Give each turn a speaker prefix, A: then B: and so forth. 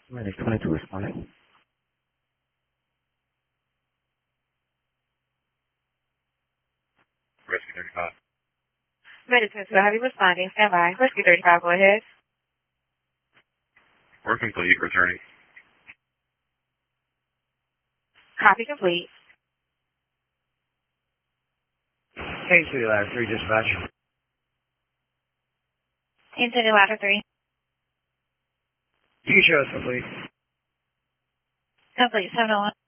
A: Medic 22 responding.
B: Rescue 35.
C: Medic 22, have you responding? Stand by. Rescue 35, go ahead.
B: Work complete. Returning.
C: Copy complete.
A: Kansas City Ladder 3 dispatch.
C: Into the ladder 3.
A: You can show us complete.
C: Complete. 701.